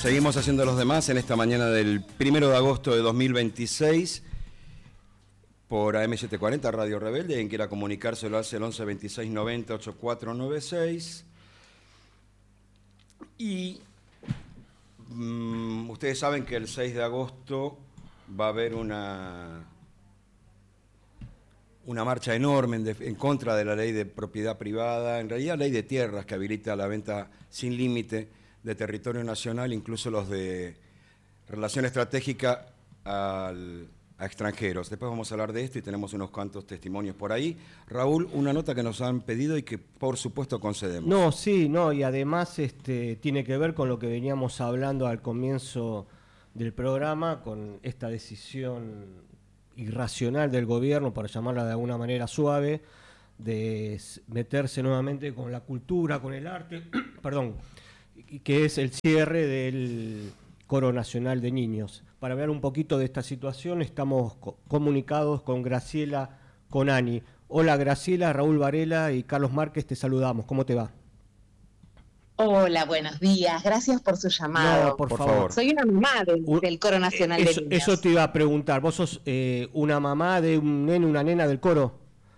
Seguimos haciendo los demás en esta mañana del 1 de agosto de 2026 por AM740 Radio Rebelde. Quien quiera comunicarse lo hace el 11 26 90 8496. Y ustedes saben que el 6 de agosto va a haber una marcha enorme en contra de la ley de propiedad privada, en realidad ley de tierras que habilita la venta sin límite de territorio nacional, incluso los de relación estratégica a extranjeros. Después vamos a hablar de esto y tenemos unos cuantos testimonios por ahí. Raúl, una nota que nos han pedido y que por supuesto concedemos. No, sí, no, y además tiene que ver con lo que veníamos hablando al comienzo del programa, con esta decisión irracional del gobierno, para llamarla de alguna manera suave, de meterse nuevamente con la cultura, con el arte, perdón, que es el cierre del Coro Nacional de Niños. Para hablar un poquito de esta situación estamos comunicados con Graciela Conani. Hola Graciela, Raúl Varela y Carlos Márquez, te saludamos. ¿Cómo te va? Hola, buenos días. Gracias por su llamado. No, por favor. Soy una mamá del Coro Nacional de Niños. Eso te iba a preguntar. ¿Vos sos una mamá de un nene, una nena del coro?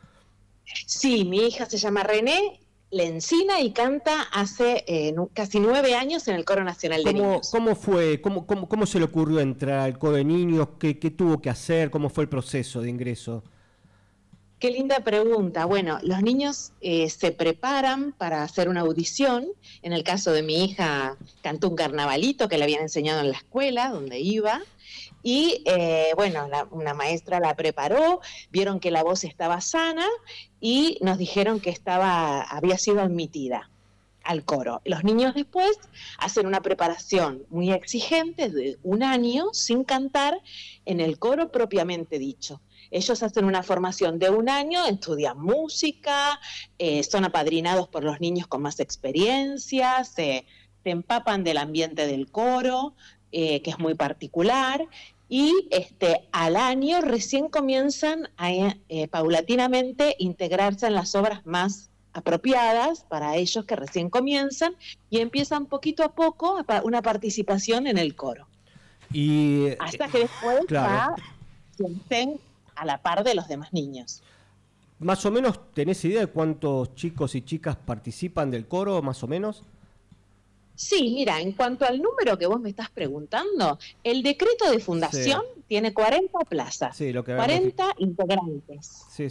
Sí, mi hija se llama René Lencina y canta hace casi 9 años en el Coro Nacional de Niños. ¿Cómo fue? ¿Cómo se le ocurrió entrar al Coro de Niños? ¿Qué tuvo que hacer? ¿Cómo fue el proceso de ingreso? Qué linda pregunta. Bueno, los niños se preparan para hacer una audición. En el caso de mi hija, cantó un carnavalito que le habían enseñado en la escuela donde iba. Y una maestra la preparó, vieron que la voz estaba sana y nos dijeron que había sido admitida al coro. Los niños después hacen una preparación muy exigente de 1 año sin cantar en el coro propiamente dicho. Ellos hacen una formación de 1 año, estudian música, son apadrinados por los niños con más experiencia, se empapan del ambiente del coro, que es muy particular, y al año recién comienzan a paulatinamente integrarse en las obras más apropiadas para ellos que recién comienzan y empiezan poquito a poco una participación en el coro. Y hasta que después se estén a la par de los demás niños. ¿Más o menos tenés idea de cuántos chicos y chicas participan del coro, más o menos? Sí, mira, en cuanto al número que vos me estás preguntando, el decreto de fundación tiene 40 plazas, 40 integrantes. Sí.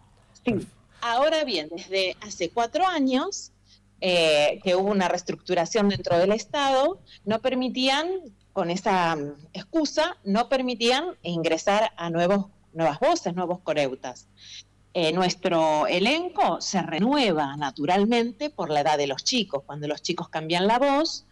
Ahora bien, desde hace 4 años que hubo una reestructuración dentro del Estado, no permitían, con esa excusa, no permitían ingresar a nuevas voces, nuevos coreutas. Nuestro elenco se renueva naturalmente por la edad de los chicos. Cuando los chicos cambian la voz,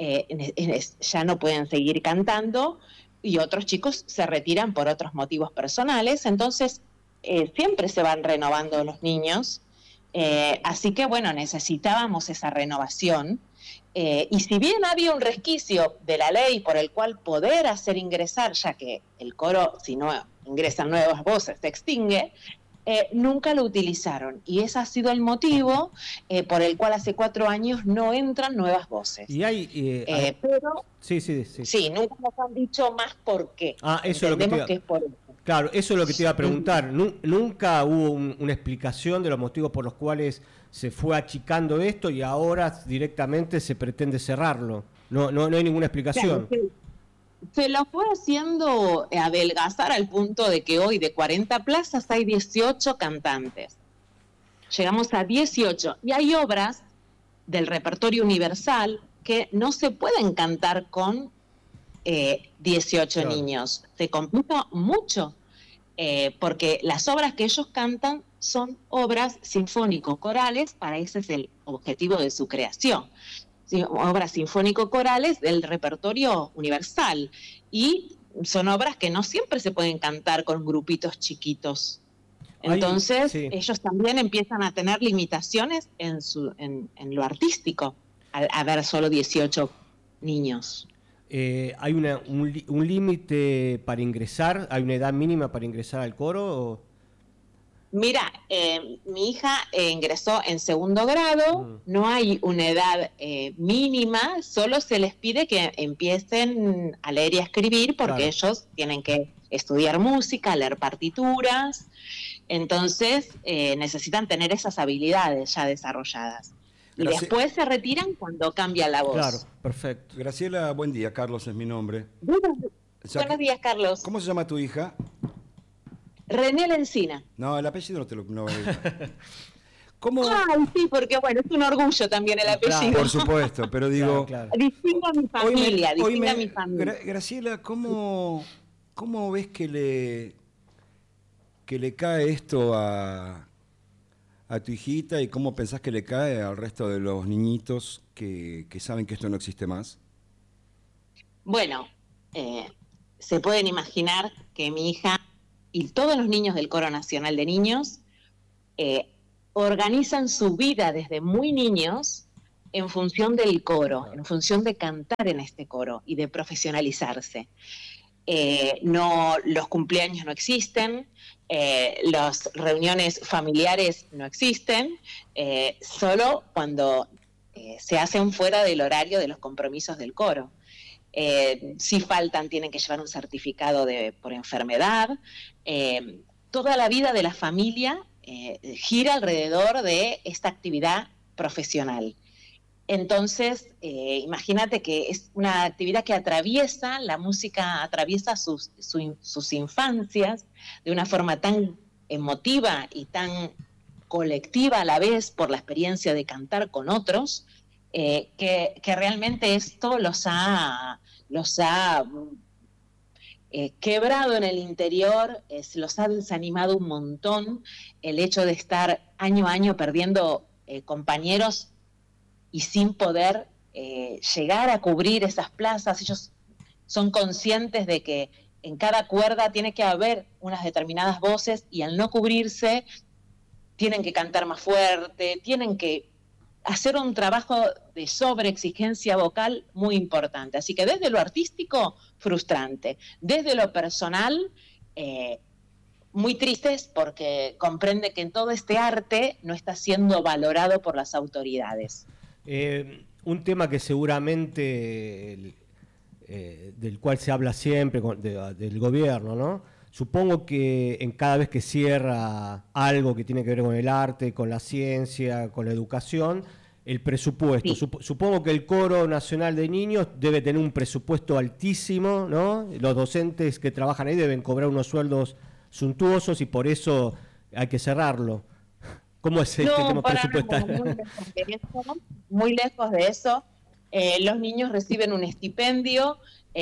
ya no pueden seguir cantando y otros chicos se retiran por otros motivos personales. Entonces, siempre se van renovando los niños. Así que, bueno, necesitábamos esa renovación. Y si bien había un resquicio de la ley por el cual poder hacer ingresar, ya que el coro, si no ingresan nuevas voces, se extingue, nunca lo utilizaron. Y ese ha sido el motivo por el cual hace 4 años no entran nuevas voces. Y hay... pero sí, nunca nos han dicho más por qué. Eso es lo que es por eso. Claro, eso es lo que te iba a preguntar. Nunca hubo una explicación de los motivos por los cuales se fue achicando esto y ahora directamente se pretende cerrarlo. No hay ninguna explicación. Claro, se lo fue haciendo adelgazar al punto de que hoy de 40 plazas hay 18 cantantes. Llegamos a 18 y hay obras del repertorio universal que no se pueden cantar con 18 niños. Se complica mucho porque las obras que ellos cantan son obras sinfónico-corales, para ese es el objetivo de su creación. Obras sinfónico-corales del repertorio universal y son obras que no siempre se pueden cantar con grupitos chiquitos. Entonces ellos también empiezan a tener limitaciones en lo artístico al haber solo 18 niños. ¿Hay un límite para ingresar? ¿Hay una edad mínima para ingresar al coro? Mira, mi hija ingresó en segundo grado, no hay una edad mínima, solo se les pide que empiecen a leer y a escribir porque ellos tienen que estudiar música, leer partituras, entonces necesitan tener esas habilidades ya desarrolladas. Y después se retiran cuando cambia la voz. Claro, perfecto. Graciela, buen día, Carlos es mi nombre. Buenos días, Carlos. ¿Cómo se llama tu hija? René Lencina. No, el apellido no te lo... No, ¿cómo? Ay, sí, porque bueno, es un orgullo también el apellido. Claro, por supuesto, pero digo... Claro. Distingo a mi familia, distingo a mi familia. Graciela, ¿cómo ves que le cae esto a tu hijita y cómo pensás que le cae al resto de los niñitos que saben que esto no existe más? Bueno, se pueden imaginar que mi hija y todos los niños del Coro Nacional de Niños organizan su vida desde muy niños en función del coro, en función de cantar en este coro y de profesionalizarse. Los cumpleaños no existen, las reuniones familiares no existen, solo cuando se hacen fuera del horario de los compromisos del coro. Si faltan, tienen que llevar un certificado por enfermedad. Toda la vida de la familia gira alrededor de esta actividad profesional. Entonces, imagínate que es una actividad que atraviesa, la música atraviesa sus infancias de una forma tan emotiva y tan colectiva a la vez por la experiencia de cantar con otros, que realmente esto los ha quebrado en el interior, se los ha desanimado un montón el hecho de estar año a año perdiendo compañeros y sin poder llegar a cubrir esas plazas. Ellos son conscientes de que en cada cuerda tiene que haber unas determinadas voces y al no cubrirse tienen que cantar más fuerte, tienen que hacer un trabajo de sobreexigencia vocal muy importante. Así que desde lo artístico, frustrante. Desde lo personal, muy tristes porque comprende que en todo este arte no está siendo valorado por las autoridades. Un tema que seguramente del cual se habla siempre del gobierno, ¿no? Supongo que en cada vez que cierra algo que tiene que ver con el arte, con la ciencia, con la educación, el presupuesto. Sí. Supongo que el Coro Nacional de Niños debe tener un presupuesto altísimo, ¿no? Los docentes que trabajan ahí deben cobrar unos sueldos suntuosos y por eso hay que cerrarlo. ¿Cómo es este tema presupuestario? Muy lejos de eso. Los niños reciben un estipendio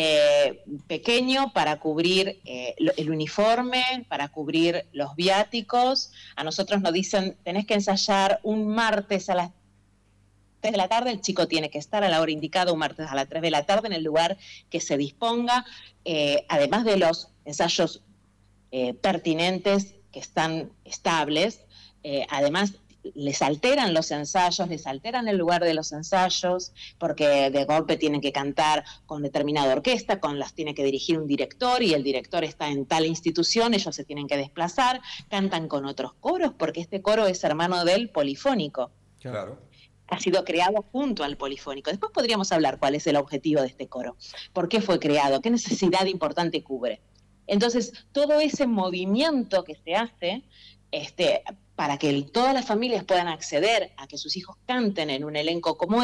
pequeño para cubrir el uniforme, para cubrir los viáticos. A nosotros nos dicen, tenés que ensayar un martes a las 3 de la tarde, el chico tiene que estar a la hora indicada un martes a las 3 de la tarde en el lugar que se disponga, además de los ensayos pertinentes que están estables, además les alteran los ensayos, les alteran el lugar de los ensayos, porque de golpe tienen que cantar con determinada orquesta, las tiene que dirigir un director y el director está en tal institución, ellos se tienen que desplazar, cantan con otros coros, porque este coro es hermano del polifónico. Claro. Ha sido creado junto al polifónico. Después podríamos hablar cuál es el objetivo de este coro, por qué fue creado, qué necesidad importante cubre. Entonces, todo ese movimiento que se hace para que todas las familias puedan acceder a que sus hijos canten en un elenco como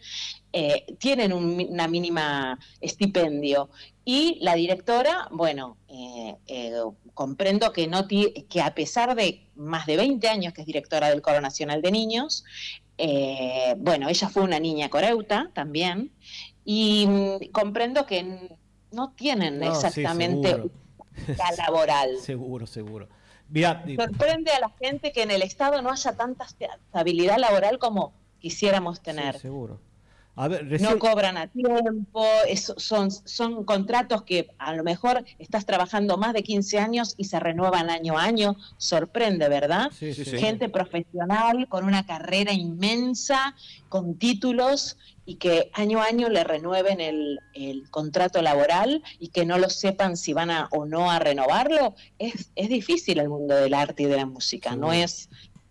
tienen una mínima estipendio. Y la directora, bueno, comprendo que a pesar de más de 20 años que es directora del Coro Nacional de Niños, bueno, ella fue una niña coreuta también, y comprendo que no tienen exactamente una laboral. Seguro. Mirá, sorprende a la gente que en el Estado no haya tanta estabilidad laboral como quisiéramos tener. Sí, seguro. A ver, No cobran a tiempo, son contratos que a lo mejor estás trabajando más de 15 años y se renuevan año a año. Sorprende, ¿verdad? Sí, sí, Gente profesional con una carrera inmensa, con títulos, y que año a año le renueven el contrato laboral y que no lo sepan si van o no a renovarlo. Es difícil el mundo del arte y de la música, no es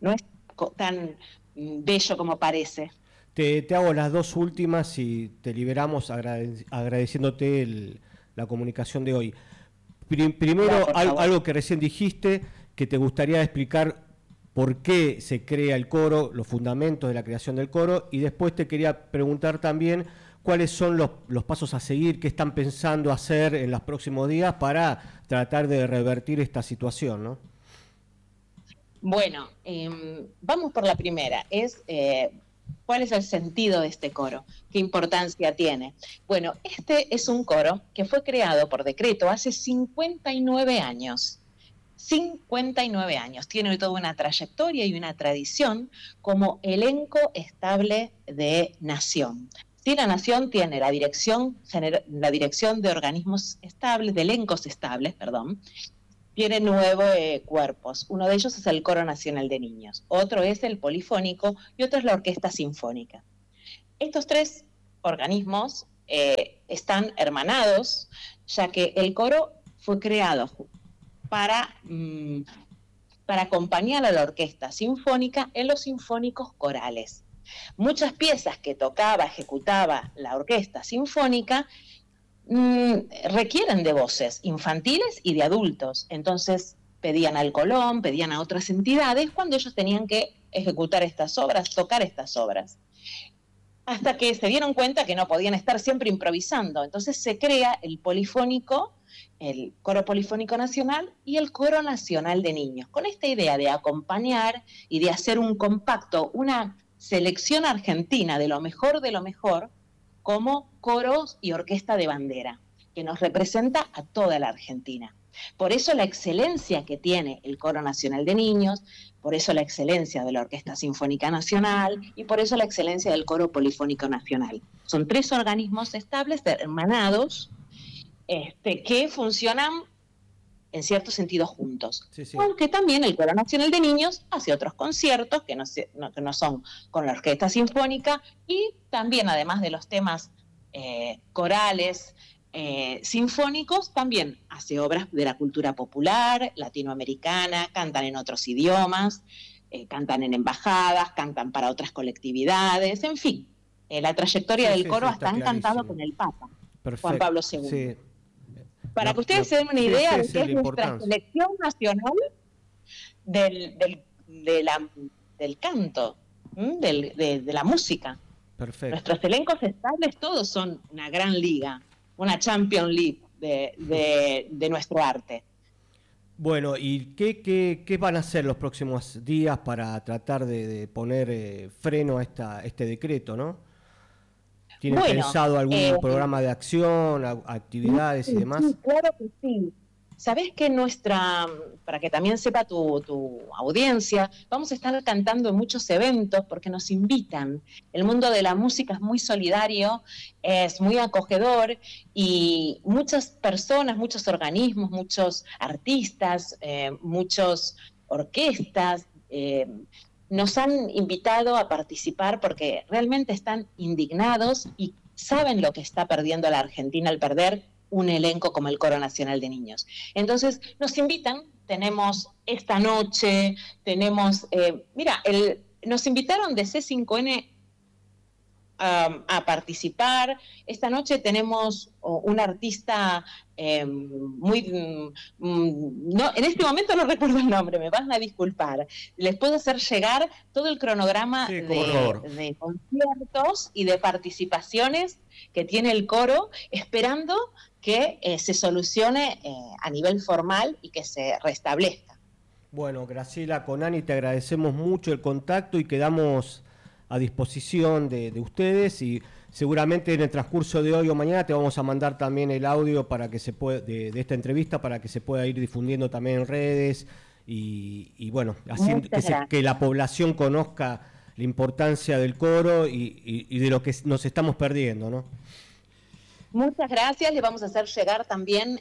tan bello como parece. Te hago las dos últimas y te liberamos agradeciéndote la comunicación de hoy. Primero, algo que recién dijiste, que te gustaría explicar por qué se crea el coro, los fundamentos de la creación del coro, y después te quería preguntar también cuáles son los pasos a seguir, qué están pensando hacer en los próximos días para tratar de revertir esta situación, ¿no? Bueno, vamos por la primera, ¿cuál es el sentido de este coro? ¿Qué importancia tiene? Bueno, este es un coro que fue creado por decreto hace 59 años. 59 años. Tiene toda una trayectoria y una tradición como elenco estable de Nación. Sí, la Nación tiene la dirección de organismos estables, de elencos estables, perdón. Tiene 9 cuerpos. Uno de ellos es el Coro Nacional de Niños, otro es el Polifónico y otro es la Orquesta Sinfónica. Estos 3 organismos están hermanados, ya que el coro fue creado para acompañar a la Orquesta Sinfónica en los sinfónicos corales. Muchas piezas que ejecutaba la Orquesta Sinfónica requieren de voces infantiles y de adultos. Entonces pedían al Colón, pedían a otras entidades cuando ellos tenían que ejecutar estas obras, tocar estas obras. Hasta que se dieron cuenta que no podían estar siempre improvisando. Entonces se crea el polifónico, el Coro Polifónico Nacional y el Coro Nacional de Niños, con esta idea de acompañar y de hacer un compacto, una selección argentina de lo mejor, como coros y orquesta de bandera, que nos representa a toda la Argentina. Por eso la excelencia que tiene el Coro Nacional de Niños, por eso la excelencia de la Orquesta Sinfónica Nacional y por eso la excelencia del Coro Polifónico Nacional. Son 3 organismos estables, hermanados, que funcionan en cierto sentido juntos. Sí, sí. Aunque también el Coro Nacional de Niños hace otros conciertos que no son con la Orquesta Sinfónica, y también, además de los temas corales, sinfónicos, también hace obras de la cultura popular, latinoamericana, cantan en otros idiomas, cantan en embajadas, cantan para otras colectividades, en fin. La trayectoria del coro hasta han cantado con el Papa, Juan Pablo II. Sí. Para que ustedes se den una idea de qué es nuestra selección nacional del canto, de la música. Perfecto. Nuestros elencos estables todos son una gran liga, una Champions League de nuestro arte. Bueno, ¿y qué van a hacer los próximos días para tratar de poner freno a este decreto, no? ¿Tienen pensado algún programa de acción, actividades y demás? Sí, claro que sí. Sabés que para que también sepa tu audiencia, vamos a estar cantando en muchos eventos porque nos invitan. El mundo de la música es muy solidario, es muy acogedor, y muchas personas, muchos organismos, muchos artistas, muchas orquestas, nos han invitado a participar porque realmente están indignados y saben lo que está perdiendo la Argentina al perder un elenco como el Coro Nacional de Niños. Entonces nos invitan, tenemos esta noche, nos invitaron de C5N a participar. Esta noche tenemos un artista en este momento no recuerdo el nombre, me van a disculpar. Les puedo hacer llegar todo el cronograma de conciertos y de participaciones que tiene el coro, esperando que se solucione a nivel formal y que se restablezca. Bueno, Graciela, con Ani te agradecemos mucho el contacto y quedamos a disposición de ustedes, y seguramente en el transcurso de hoy o mañana te vamos a mandar también el audio para que se pueda, de esta entrevista, para que se pueda ir difundiendo también en redes y bueno, así que la población conozca la importancia del coro y de lo que nos estamos perdiendo, ¿no? Muchas gracias, le vamos a hacer llegar también,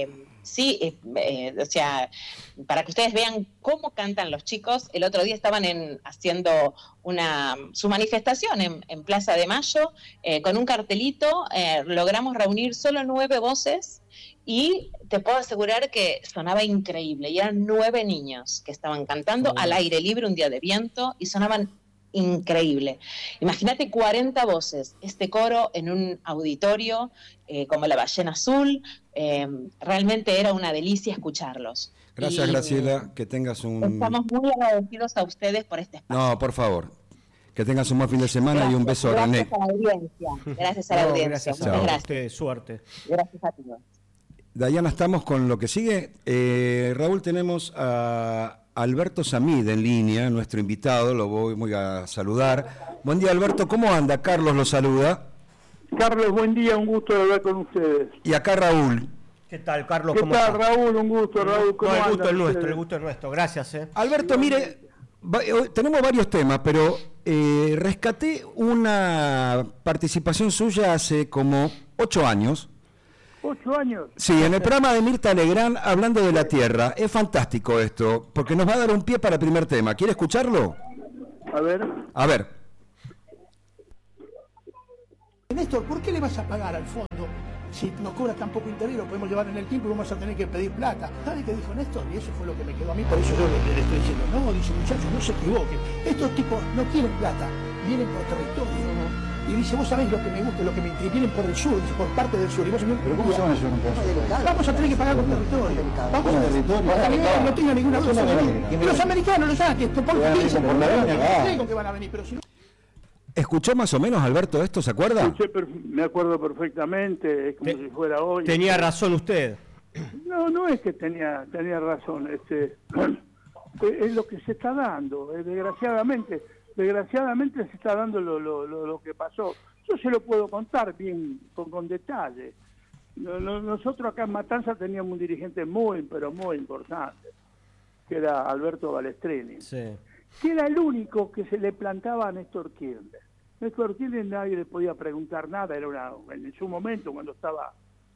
o sea, para que ustedes vean cómo cantan los chicos. El otro día estaban haciendo su manifestación en Plaza de Mayo, con un cartelito, logramos reunir solo 9 voces, y te puedo asegurar que sonaba increíble, y eran 9 niños que estaban cantando al aire libre un día de viento, y sonaban increíble. Imagínate 40 voces, este coro en un auditorio como la Ballena Azul, realmente era una delicia escucharlos. Gracias, Graciela, que tengas Estamos muy agradecidos a ustedes por este espacio. No, por favor, que tengas un buen fin de semana. Gracias, y un beso a René. Gracias a la audiencia. Gracias a la audiencia. Gracias Muchas a gracias. usted, suerte. Gracias a todos. Dayana, estamos con lo que sigue. Raúl, tenemos a Alberto Samid en línea, nuestro invitado, lo voy a saludar. Buen día, Alberto, ¿cómo anda? Carlos lo saluda. Carlos, buen día, un gusto de hablar con ustedes. Y acá Raúl. ¿Qué tal, Carlos? ¿Qué ¿Cómo tal, está? Raúl? Un gusto, Raúl. ¿Cómo No, el gusto andan es nuestro, ustedes? el gusto es nuestro. Gracias, Alberto, mire, tenemos varios temas, pero rescaté una participación suya hace como 8 años. 8 años. Sí, en el programa de Mirta Legrand, hablando de la Tierra. Es fantástico esto, porque nos va a dar un pie para el primer tema. ¿Quiere escucharlo? A ver. A ver. Néstor, ¿por qué le vas a pagar al fondo? Si nos cobra tan poco interés, lo podemos llevar en el tiempo y vamos a tener que pedir plata. ¿Sabe qué dijo Néstor? Y eso fue lo que me quedó a mí, por eso yo le estoy diciendo, no, dice, muchachos, no se equivoquen. Estos tipos no quieren plata, vienen por territorio. Y dice, vos sabés lo que me gusta, lo que me interesa, vienen por el sur, dice, por parte del sur. Y vos, ¿pero cómo se van a hacer un caso? Vamos a tener que pagar por territorio. Vamos a territorio. No tengo ninguna duda. Los americanos, los yankees, por que van a venir, pero si no... ¿Escuchó más o menos, Alberto, esto? ¿Se acuerda? Me acuerdo perfectamente, es como si fuera hoy. Tenía razón usted. No es que tenía razón. Es lo que se está dando. Desgraciadamente se está dando lo que pasó. Yo se lo puedo contar bien, con detalle. Nosotros acá en Matanza teníamos un dirigente pero muy importante, que era Alberto Balestrini, Sí. que era el único que se le plantaba a Néstor Kirchner. Néstor Kirchner nadie le podía preguntar nada, en su momento cuando estaba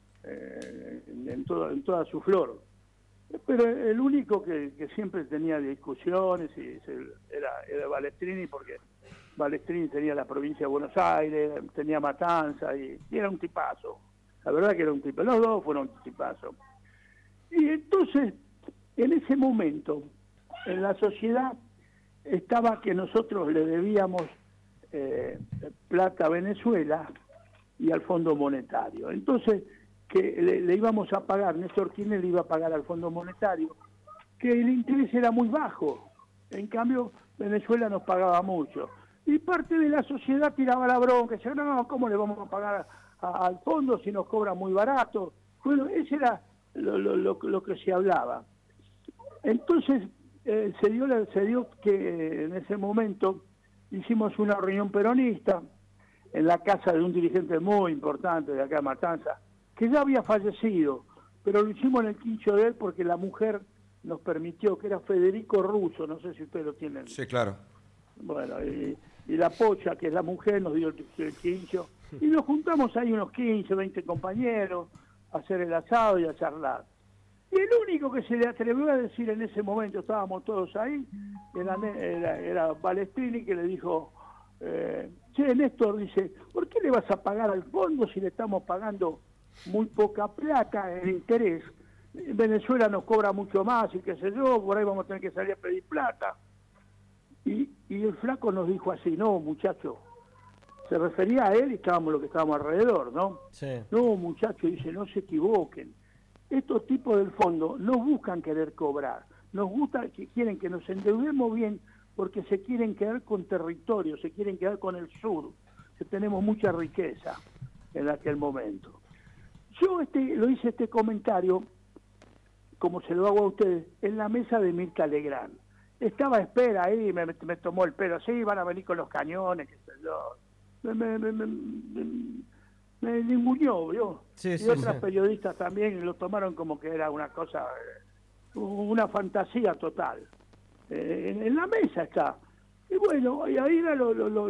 en toda su flor. Pero el único que siempre tenía discusiones era Balestrini, porque Balestrini tenía la provincia de Buenos Aires, tenía Matanza y era un tipazo. La verdad que era un tipazo, los dos fueron tipazos. Y entonces, en ese momento, en la sociedad estaba que nosotros le debíamos plata a Venezuela y al Fondo Monetario. Entonces, que le íbamos a pagar, Néstor Kirchner le iba a pagar al Fondo Monetario, que el interés era muy bajo. En cambio, Venezuela nos pagaba mucho. Y parte de la sociedad tiraba la bronca, decía, no, ¿cómo le vamos a pagar al fondo si nos cobra muy barato? Bueno, ese era lo que se hablaba. Entonces, se dio que en ese momento hicimos una reunión peronista en la casa de un dirigente muy importante de acá de Matanza, que ya había fallecido, pero lo hicimos en el quincho de él porque la mujer nos permitió, que era Federico Russo, no sé si ustedes lo tienen. Sí, claro. Bueno, y la Pocha, que es la mujer, nos dio el quincho, y nos juntamos ahí unos 15, 20 compañeros a hacer el asado y a charlar. Y el único que se le atrevió a decir en ese momento, estábamos todos ahí, era Balestrini, que le dijo, che, Néstor, dice, ¿por qué le vas a pagar al fondo si le estamos pagando muy poca plata en interés? Venezuela nos cobra mucho más y qué sé yo, por ahí vamos a tener que salir a pedir plata. Y el flaco nos dijo así, no, muchacho, se refería a él y estábamos los que estábamos alrededor, ¿no? Sí. No, muchacho, dice, no se equivoquen. Estos tipos del fondo no buscan querer cobrar, nos gusta que quieren que nos endeudemos bien porque se quieren quedar con territorio, se quieren quedar con el sur, que tenemos mucha riqueza en aquel momento. Yo lo hice este comentario, como se lo hago a ustedes, en la mesa de Mirta Legrand. Estaba a espera ahí, me tomó el pelo, sí, van a venir con los cañones, qué sé yo. Me ninguneó, ¿vio? Sí, y sí, otras sí. periodistas también lo tomaron como que era una cosa, una fantasía total. En la mesa está. Y bueno, y ahí era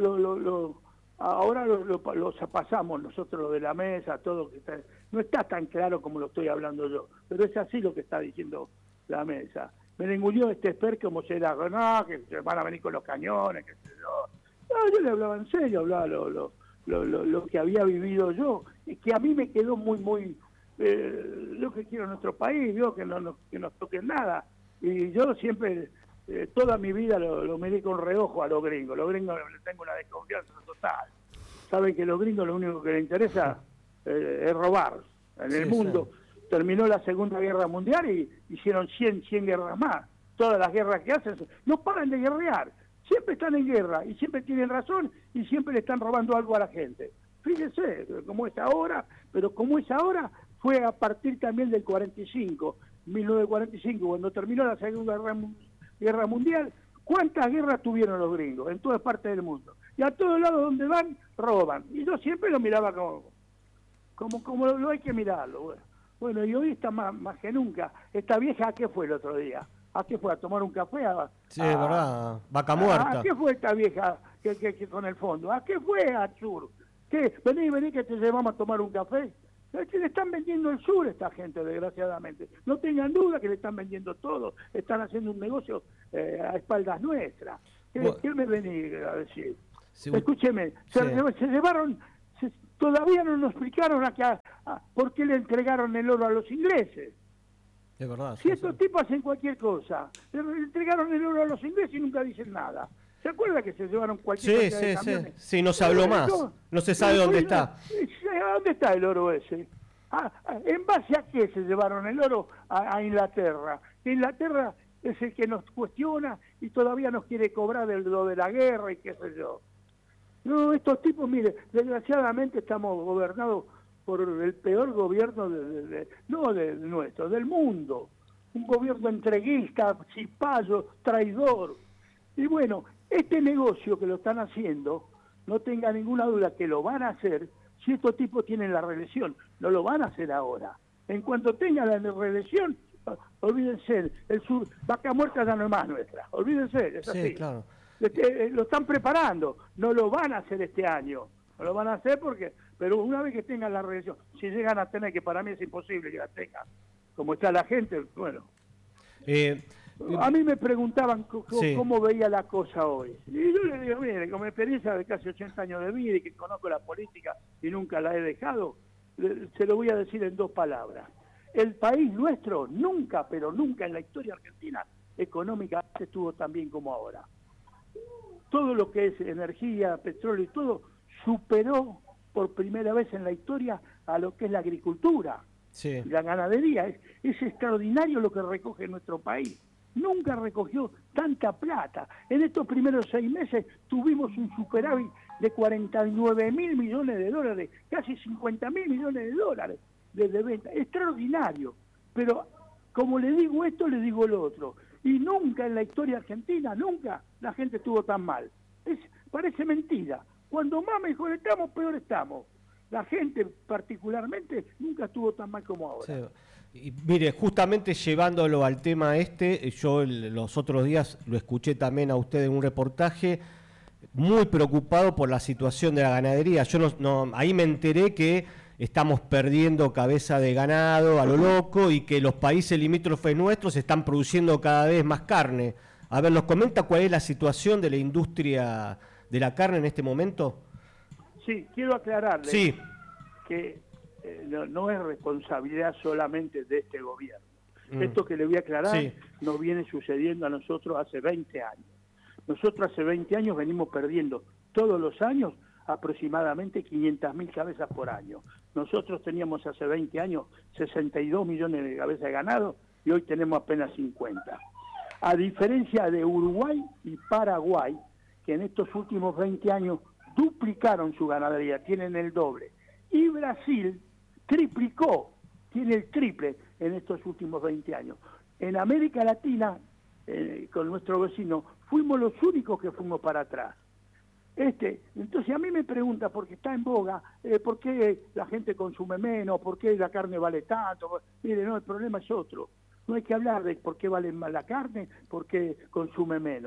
ahora lo pasamos nosotros lo de la mesa, todo que está, no está tan claro como lo estoy hablando yo, pero es así lo que está diciendo la mesa. Me ninguneó este esper como será, no, que se van a venir con los cañones, que sé yo. No, yo le hablaba en serio, hablaba lo que había vivido yo, y que a mí me quedó muy, lo que quiero en nuestro país, yo que no que nos toquen nada. Y yo siempre, toda mi vida lo miré con reojo a los gringos les tengo una desconfianza total. Saben que los gringos lo único que les interesa es robar. En el mundo terminó la Segunda Guerra Mundial y hicieron 100 guerras más. Todas las guerras que hacen, no paran de guerrear. Siempre están en guerra y siempre tienen razón y siempre le están robando algo a la gente. Fíjense, como es ahora, pero como es ahora, fue a partir también del 45, 1945, cuando terminó la Segunda Guerra Mundial. ¿Cuántas guerras tuvieron los gringos en todas partes del mundo? Y a todos lados donde van, roban. Y yo siempre lo miraba como lo hay que mirarlo. Bueno, y hoy está más que nunca. Esta vieja, ¿a qué fue el otro día? ¿A qué fue? ¿A tomar un café? Sí, verdad, vaca muerta. ¿A qué fue esta vieja que con el fondo? ¿A qué fue al sur? ¿Qué? Vení que te llevamos a tomar un café. Es que le están vendiendo el sur a esta gente, desgraciadamente. No tengan duda que le están vendiendo todo. Están haciendo un negocio a espaldas nuestras. ¿Qué me venís a decir? Sí, escúcheme, se llevaron... Todavía no nos explicaron por qué le entregaron el oro a los ingleses. Es verdad. Si estos tipos hacen cualquier cosa, le entregaron el oro a los ingleses y nunca dicen nada. ¿Se acuerda que se llevaron cualquier cosa de camiones? Sí, no se habló más. No se sabe dónde está. ¿Dónde está el oro ese? ¿En base a qué se llevaron el oro a Inglaterra? Inglaterra es el que nos cuestiona y todavía nos quiere cobrar lo de la guerra y qué sé yo. No, estos tipos, mire, desgraciadamente estamos gobernados por el peor gobierno no de nuestro, del mundo. Un gobierno entreguista, cipayo, traidor. Y bueno, este negocio que lo están haciendo, no tenga ninguna duda que lo van a hacer si estos tipos tienen la reelección. No lo van a hacer ahora. En cuanto tengan la reelección, olvídense, el sur, vaca muerta ya no es más nuestra. Olvídense, es así. Sí, claro. Lo están preparando, no lo van a hacer este año, no lo van a hacer pero una vez que tengan la reelección, si llegan a tener, que para mí es imposible que la tengan, como está la gente, bueno. A mí me preguntaban cómo veía la cosa hoy, y yo les digo, mire, con mi experiencia de casi 80 años de vida y que conozco la política y nunca la he dejado, se lo voy a decir en 2 palabras. El país nuestro nunca, pero nunca en la historia argentina económicamente estuvo tan bien como ahora. Todo lo que es energía, petróleo y todo, superó por primera vez en la historia a lo que es la agricultura, la ganadería. Es extraordinario lo que recoge nuestro país. Nunca recogió tanta plata. En estos primeros 6 meses tuvimos un superávit de 49.000 millones de dólares, casi 50.000 millones de dólares de venta. Extraordinario. Pero como le digo esto, le digo lo otro. Y nunca en la historia argentina, nunca la gente estuvo tan mal. Parece mentira. Cuando más mejor estamos, peor estamos. La gente particularmente nunca estuvo tan mal como ahora. Sí. Y mire, justamente llevándolo al tema yo los otros días lo escuché también a usted en un reportaje, muy preocupado por la situación de la ganadería. Yo ahí me enteré que estamos perdiendo cabeza de ganado a lo loco y que los países limítrofes nuestros están produciendo cada vez más carne. A ver, ¿nos comenta cuál es la situación de la industria de la carne en este momento? Sí, quiero aclararle que no es responsabilidad solamente de este gobierno. Esto que le voy a aclarar nos viene sucediendo a nosotros hace 20 años. Nosotros hace 20 años venimos perdiendo todos los años aproximadamente 500.000 cabezas por año. Nosotros teníamos hace 20 años 62 millones de cabezas de ganado y hoy tenemos apenas 50. A diferencia de Uruguay y Paraguay, que en estos últimos 20 años duplicaron su ganadería, tienen el doble. Y Brasil triplicó, tiene el triple en estos últimos 20 años. En América Latina, con nuestro vecino, fuimos los únicos que fuimos para atrás. Entonces a mí me pregunta, porque está en boga, ¿por qué la gente consume menos? ¿Por qué la carne vale tanto? Mire, no, el problema es otro. No hay que hablar de por qué vale más la carne, por qué consume menos.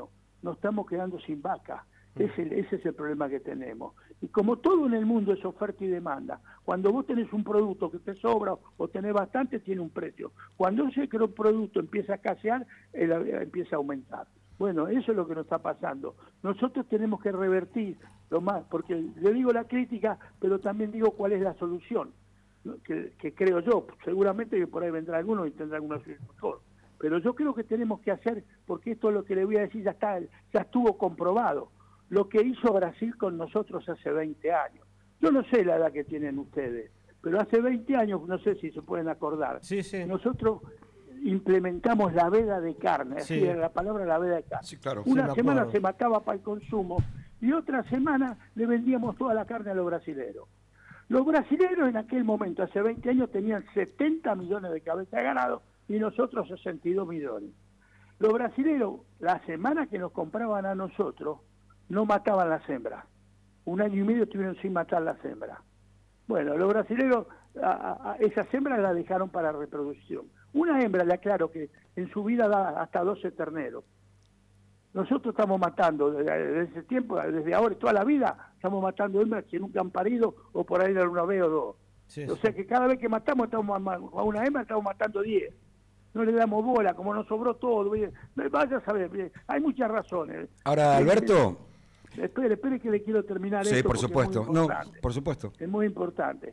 nos estamos quedando sin vaca. Ese es el problema que tenemos. Y como todo en el mundo es oferta y demanda, cuando vos tenés un producto que te sobra o tenés bastante, tiene un precio. Cuando ese producto empieza a escasear, empieza a aumentar. Bueno, eso es lo que nos está pasando. Nosotros tenemos que revertir lo más, porque le digo la crítica, pero también digo cuál es la solución, ¿no? que creo yo. Seguramente que por ahí vendrá alguno y tendrá alguna solución mejor. Pero yo creo que tenemos que hacer, porque esto es lo que le voy a decir, ya estuvo comprobado. Lo que hizo Brasil con nosotros hace 20 años. Yo no sé la edad que tienen ustedes, pero hace 20 años, no sé si se pueden acordar, Sí. nosotros implementamos la veda de carne, así era la palabra, la veda de carne. Sí, claro. Una semana se mataba para el consumo y otra semana le vendíamos toda la carne a los brasileros. Los brasileros en aquel momento, hace 20 años, tenían 70 millones de cabezas de ganado y nosotros 62 millones. Los brasileros, la semana que nos compraban a nosotros, no mataban las hembras. Un año y medio estuvieron sin matar las hembras. Bueno, los brasileños esas hembras las dejaron para reproducción. Una hembra, le aclaro, que en su vida da hasta 12 terneros. Nosotros estamos matando desde ese tiempo, desde ahora y toda la vida, estamos matando hembras que nunca han parido o por ahí de una vez o dos. O sea que cada vez que matamos a una hembra estamos matando 10. No le damos bola, como nos sobró todo. Vaya a saber, hay muchas razones. Ahora, Alberto... Espere que le quiero terminar esto. Sí, por supuesto. No, por supuesto. Es muy importante.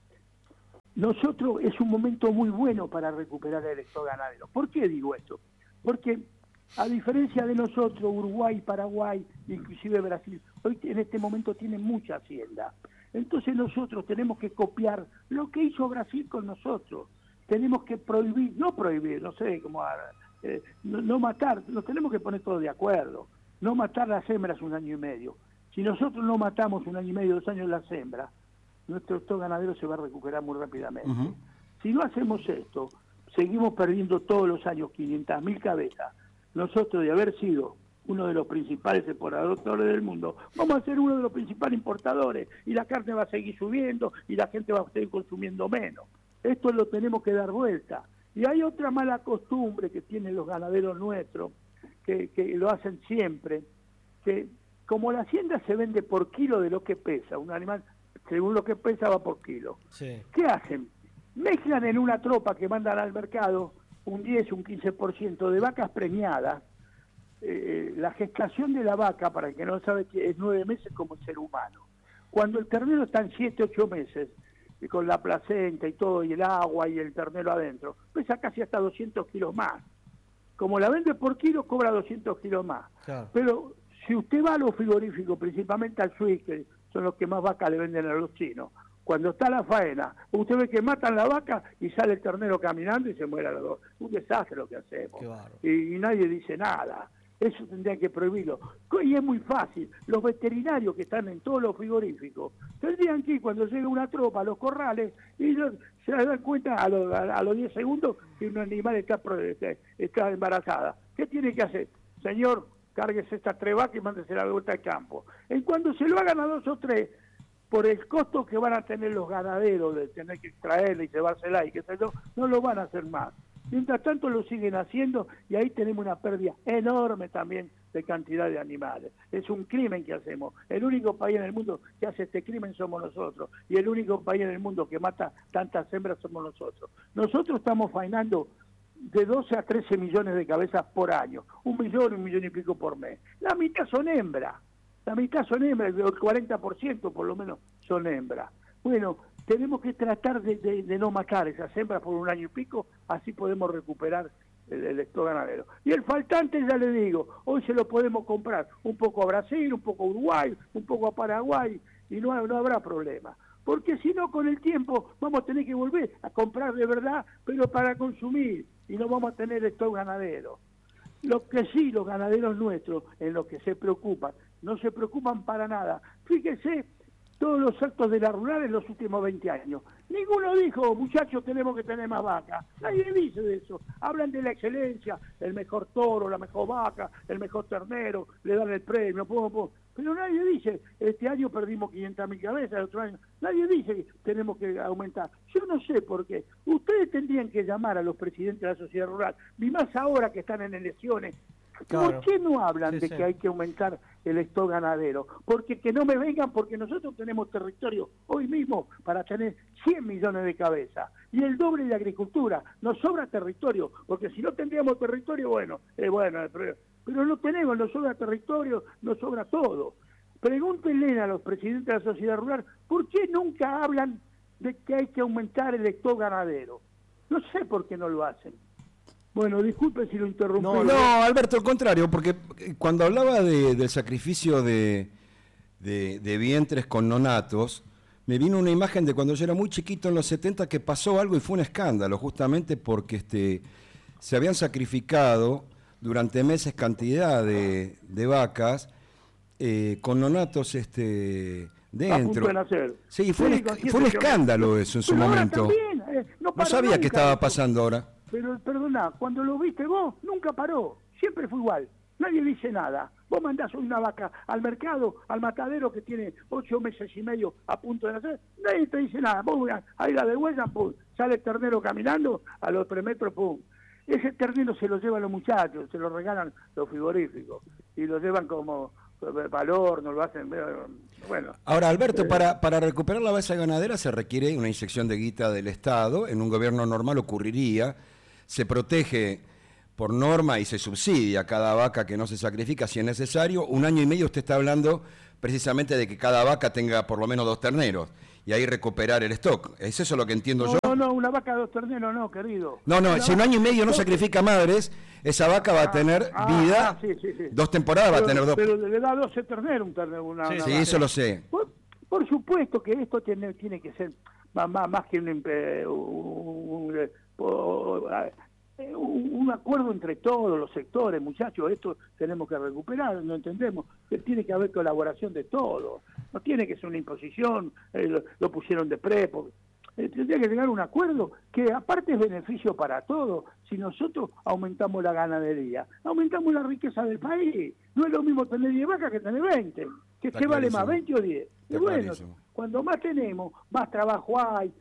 Nosotros es un momento muy bueno para recuperar el sector ganadero. ¿Por qué digo esto? Porque a diferencia de nosotros, Uruguay, Paraguay, inclusive Brasil, hoy en este momento tienen mucha hacienda. Entonces nosotros tenemos que copiar lo que hizo Brasil con nosotros. Tenemos que no sé cómo, no matar, nos tenemos que poner todos de acuerdo. No matar las hembras un año y medio. Si nosotros no matamos un año y medio, 2 años las hembras, nuestro sector ganadero se va a recuperar muy rápidamente. Si no hacemos esto, seguimos perdiendo todos los años 500.000 cabezas. Nosotros, de haber sido uno de los principales exportadores del mundo, vamos a ser uno de los principales importadores y la carne va a seguir subiendo y la gente va a seguir consumiendo menos. Esto lo tenemos que dar vuelta. Y hay otra mala costumbre que tienen los ganaderos nuestros, que lo hacen siempre, que como la hacienda se vende por kilo de lo que pesa, un animal según lo que pesa va por kilo. ¿Qué hacen? Mezclan en una tropa que mandan al mercado un 10, un 15% de vacas preñadas. La gestación de la vaca, para el que no sabe, es 9 meses como el ser humano. Cuando el ternero está en 7, 8 meses, y con la placenta y todo, y el agua y el ternero adentro, pesa casi hasta 200 kilos más. Como la vende por kilo, cobra 200 kilos más. Claro. Pero si usted va a los frigoríficos, principalmente al Swiss, que son los que más vacas le venden a los chinos, cuando está la faena, usted ve que matan la vaca y sale el ternero caminando y se muere a los dos. Un desastre lo que hacemos. Y nadie dice nada. Eso tendría que prohibirlo. Y es muy fácil. Los veterinarios que están en todos los frigoríficos tendrían que ir cuando llega una tropa a los corrales y se dan cuenta a los 10 segundos que un animal está embarazada. ¿Qué tiene que hacer? Señor, cárguese estas 3 vacas y mándese la vuelta al campo. En cuando se lo hagan a 2 o 3, por el costo que van a tener los ganaderos de tener que extraerla y llevársela y qué sé yo, no lo van a hacer más. Mientras tanto lo siguen haciendo y ahí tenemos una pérdida enorme también de cantidad de animales. Es un crimen que hacemos. El único país en el mundo que hace este crimen somos nosotros y el único país en el mundo que mata tantas hembras somos nosotros. Nosotros estamos faenando de 12 a 13 millones de cabezas por año, 1 millón y pico por mes. La mitad son hembras, el 40% por lo menos son hembras. Bueno, tenemos que tratar de no matar esas hembras por 1 año y pico, así podemos recuperar el sector ganadero. Y el faltante, ya le digo, hoy se lo podemos comprar un poco a Brasil, un poco a Uruguay, un poco a Paraguay, y no habrá problema. Porque si no, con el tiempo vamos a tener que volver a comprar de verdad, pero para consumir, y no vamos a tener sector ganadero. Lo que sí, los ganaderos nuestros, en lo que se preocupan, no se preocupan para nada. Fíjese, todos los actos de la rural en los últimos 20 años. Ninguno dijo, muchachos, tenemos que tener más vacas. Nadie dice de eso. Hablan de la excelencia, el mejor toro, la mejor vaca, el mejor ternero, le dan el premio, pero nadie dice, este año perdimos 500.000 cabezas, el otro año. Nadie dice que tenemos que aumentar. Yo no sé por qué. Ustedes tendrían que llamar a los presidentes de la sociedad rural, y más ahora que están en elecciones, Claro. ¿Por qué no hablan de Sí. que hay que aumentar el stock ganadero? Porque que no me vengan, porque nosotros tenemos territorio hoy mismo para tener 100 millones de cabezas y el doble de agricultura. Nos sobra territorio, porque si no tendríamos territorio, pero no tenemos, nos sobra territorio, nos sobra todo. Pregúntenle a los presidentes de la sociedad rural, ¿por qué nunca hablan de que hay que aumentar el stock ganadero? No sé por qué no lo hacen. Bueno, disculpe si lo interrumpí. No, Alberto, al contrario, porque cuando hablaba del sacrificio de vientres con nonatos, me vino una imagen de cuando yo era muy chiquito en los 70 que pasó algo y fue un escándalo, justamente porque se habían sacrificado durante meses cantidad de vacas con nonatos dentro. A punto de nacer. Sí, fue un escándalo eso en su Pero ahora momento. también, No para sabía nunca qué estaba eso. pasando ahora. Pero perdona, cuando lo viste vos, nunca paró. Siempre fue igual. Nadie dice nada. Vos mandás una vaca al mercado, al matadero que tiene 8 meses y medio a punto de nacer, nadie te dice nada. Vos ahí la degüellan, pum, sale el ternero caminando, a los 3 metros, pum. Ese ternero se lo llevan los muchachos, se lo regalan los frigoríficos y lo llevan como valor, no lo hacen, bueno. Ahora, Alberto, para recuperar la base ganadera se requiere una inyección de guita del Estado. En un gobierno normal ocurriría. Se protege por norma y se subsidia cada vaca que no se sacrifica si es necesario. 1 año y medio usted está hablando precisamente de que cada vaca tenga por lo menos 2 terneros y ahí recuperar el stock. ¿Es eso lo que entiendo yo? No, una vaca de 2 terneros no, querido. No, si 1 año y medio no sacrifica madres, esa vaca va a tener vida, sí. 2 temporadas va a tener 2. Pero le da 12 terneros un ternero. Sí, vaca. eso lo sé. Por supuesto que esto tiene que ser más que un acuerdo entre todos los sectores, muchachos. Esto tenemos que recuperar, no entendemos. Tiene que haber colaboración de todos. No tiene que ser una imposición, lo pusieron de prepo. Tendría que llegar a un acuerdo que aparte es beneficio para todos. Si nosotros aumentamos la ganadería, aumentamos la riqueza del país. No es lo mismo tener 10 vacas que tener 20. ¿Qué vale más, 20 o 10? Y bueno, cuando más tenemos, más trabajo hay,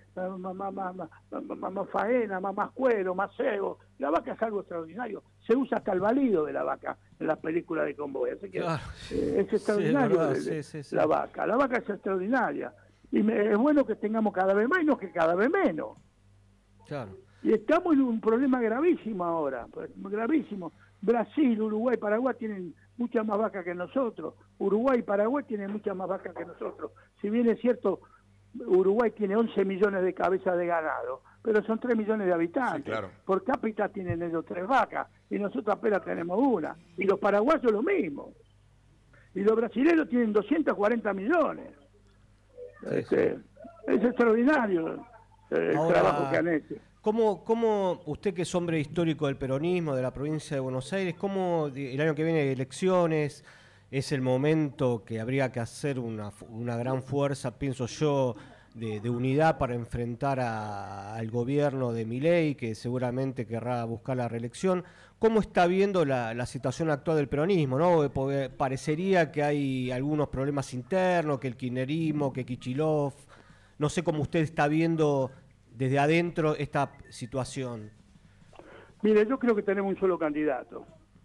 más faena, más cuero, más cebo. La vaca es algo extraordinario. Se usa hasta el balido de la vaca en las películas de convoy. Así que es extraordinario la vaca. La vaca es extraordinaria. Y es bueno que tengamos cada vez más y no que cada vez menos. Claro. Y estamos en un problema gravísimo ahora, gravísimo. Brasil, Uruguay, Paraguay tienen muchas más vacas que nosotros. Uruguay y Paraguay tienen muchas más vacas que nosotros. Si bien es cierto, Uruguay tiene 11 millones de cabezas de ganado, pero son 3 millones de habitantes. Sí, claro. Por cápita tienen ellos 3 vacas y nosotros apenas tenemos una. Y los paraguayos lo mismo. Y los brasileños tienen 240 millones. Es extraordinario el trabajo que han hecho. ¿Cómo usted, que es hombre histórico del peronismo, de la provincia de Buenos Aires, cómo el año que viene hay elecciones, es el momento que habría que hacer una gran fuerza, pienso yo, de unidad para enfrentar al gobierno de Milei, que seguramente querrá buscar la reelección? ¿Cómo está viendo la situación actual del peronismo, ¿no? Porque parecería que hay algunos problemas internos, que el kirchnerismo, que Kicillof. No sé cómo usted está viendo desde adentro esta situación. Mire, yo creo que tenemos un solo candidato.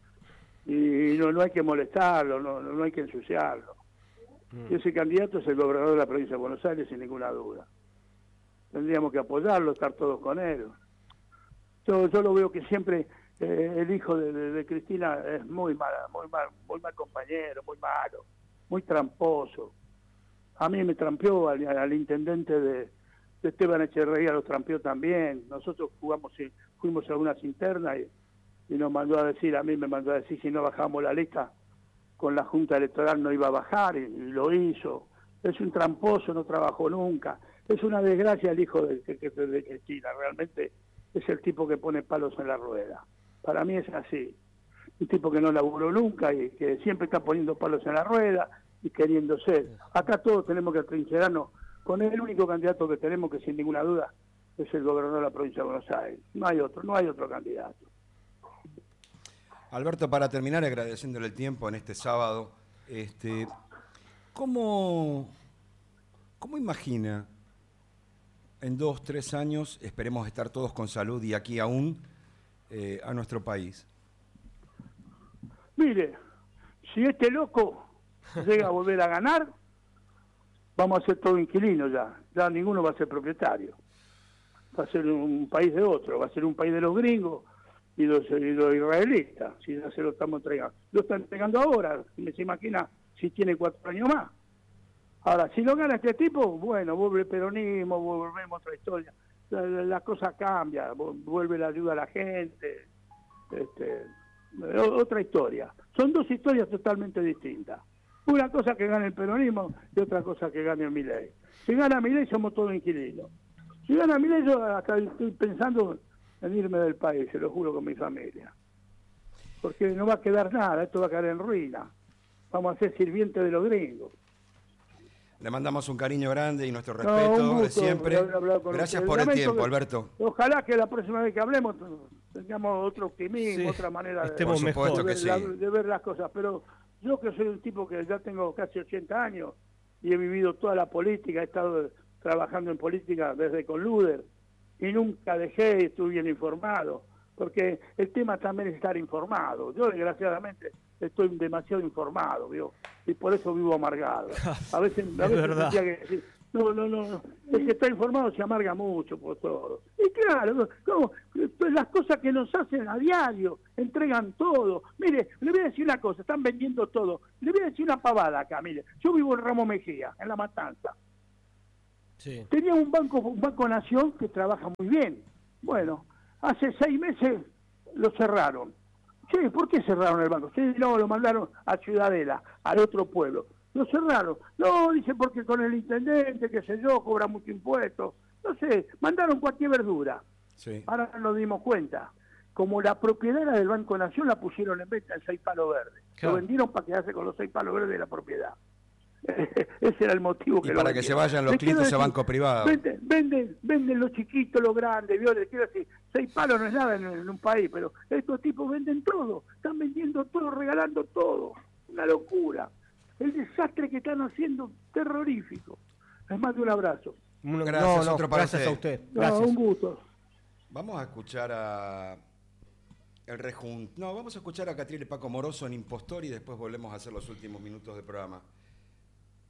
Y no hay que molestarlo, no hay que ensuciarlo. Y ese candidato es el gobernador de la provincia de Buenos Aires, sin ninguna duda. Tendríamos que apoyarlo, estar todos con él. Yo lo veo que siempre el hijo de Cristina es muy mal compañero, muy malo, muy tramposo. A mí me trampeó, al intendente de Esteban Echeverría lo trampeó también. Nosotros fuimos a unas internas y nos mandó a decir, a mí me mandó a decir, si no bajamos la lista con la Junta Electoral no iba a bajar, y lo hizo. Es un tramposo, no trabajó nunca. Es una desgracia el hijo de Cristina, realmente es el tipo que pone palos en la rueda. Para mí es así. Un tipo que no laburó nunca y que siempre está poniendo palos en la rueda y queriendo ser. Acá todos tenemos que atrincherarnos con el único candidato que tenemos, que sin ninguna duda es el gobernador de la provincia de Buenos Aires. No hay otro candidato. Alberto, para terminar, agradeciéndole el tiempo en este sábado, ¿cómo imagina en 2, 3 años, esperemos estar todos con salud y aquí aún, a nuestro país? mire, si este loco llega a volver a ganar, vamos a ser todos inquilinos ya ninguno va a ser propietario. Va a ser un país de otro, va a ser un país de los gringos y los israelitas, si ya se lo estamos entregando. Lo están entregando ahora, se imagina si tiene 4 años más. Ahora, si lo gana este tipo, bueno, vuelve el peronismo, volvemos a otra historia. La cosa cambia, vuelve la ayuda a la gente, otra historia. Son 2 historias totalmente distintas. Una cosa que gane el peronismo y otra cosa que gane el Milei. Si gana Milei somos todos inquilinos. Si gana Milei yo hasta estoy pensando en irme del país, se lo juro, con mi familia. Porque no va a quedar nada, esto va a quedar en ruina. Vamos a ser sirvientes de los gringos. Le mandamos un cariño grande y nuestro respeto de siempre. Gracias por el tiempo, Alberto. Ojalá que la próxima vez que hablemos tengamos otro optimismo, otra manera de ver las cosas. Pero yo que soy un tipo que ya tengo casi 80 años y he vivido toda la política, he estado trabajando en política desde con Luder y nunca dejé, estuve bien informado, porque el tema también es estar informado. Yo desgraciadamente estoy demasiado informado, ¿vio? Y por eso vivo amargado. A veces tendría que decir, no, el que está informado se amarga mucho por todo. Y claro, las cosas que nos hacen a diario, entregan todo. Mire, le voy a decir una cosa, están vendiendo todo. Le voy a decir una pavada acá, mire. Yo vivo en Ramos Mejía, en La Matanza. Sí. Tenía un banco Nación que trabaja muy bien. Bueno, hace 6 meses lo cerraron. Sí, ¿por qué cerraron el banco? Sí, no, lo mandaron a Ciudadela, al otro pueblo. Lo cerraron. No, dice, porque con el intendente, qué sé yo, cobra mucho impuesto. No sé, mandaron cualquier verdura. Sí. Ahora nos dimos cuenta. Como la propiedad era del Banco Nación, la pusieron en venta en 6 palos verdes. Claro. Lo vendieron para quedarse con los 6 palos verdes de la propiedad. Ese era el motivo que y para que se vayan los clientes a banco privado. Venden los chiquitos, los grandes, ¿vio? Les quiero decir, 6 palos no es nada en un país, pero estos tipos venden todo, están vendiendo todo, regalando todo, una locura. El desastre que están haciendo, terrorífico. Les mando un abrazo. Gracias, otro para gracias usted. A usted. Gracias. Un gusto. Vamos a escuchar a vamos a escuchar a Catriel y Paco Moroso en Impostor y después volvemos a hacer los últimos minutos del programa.